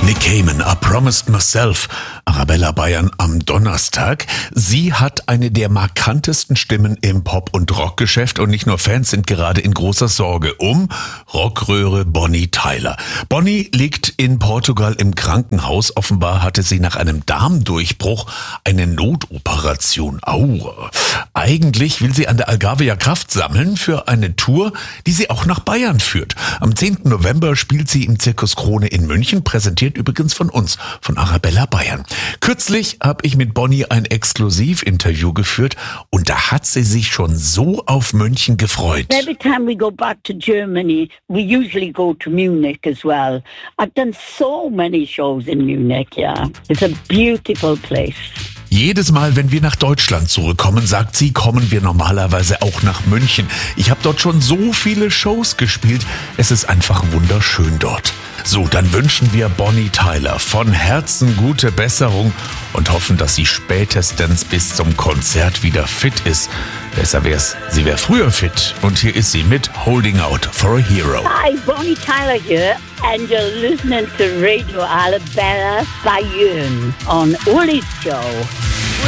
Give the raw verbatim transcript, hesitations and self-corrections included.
Nick Cayman, I Promised Myself, Arabella Bayern am Donnerstag. Sie hat eine der markantesten Stimmen im Pop- und Rockgeschäft und nicht nur Fans sind gerade in großer Sorge um Rockröhre Bonnie Tyler. Bonnie liegt in Portugal im Krankenhaus. Offenbar hatte sie nach einem Darmdurchbruch eine Notoperation. Au. Eigentlich will sie an der Algarve ja Kraft sammeln für eine Tour, die sie auch nach Bayern führt. Am zehnten November spielt sie im Zirkus Krone in München, präsentiert übrigens von uns, von Arabella Bayern. Kürzlich habe ich mit Bonnie ein Exklusivinterview geführt und da hat sie sich schon so auf München gefreut. Every time we go back to Germany, we usually go to Munich as well. I've done so many shows in Munich, yeah. It's a beautiful place. Jedes Mal, wenn wir nach Deutschland zurückkommen, sagt sie, kommen wir normalerweise auch nach München. Ich habe dort schon so viele Shows gespielt. Es ist einfach wunderschön dort. So, dann wünschen wir Bonnie Tyler von Herzen gute Besserung und hoffen, dass sie spätestens bis zum Konzert wieder fit ist. Besser wär's, sie wäre früher fit. Und hier ist sie mit Holding Out for a Hero. Hi, Bonnie Tyler here, and you're listening to Radio Arabella Bayern on Uli's Show.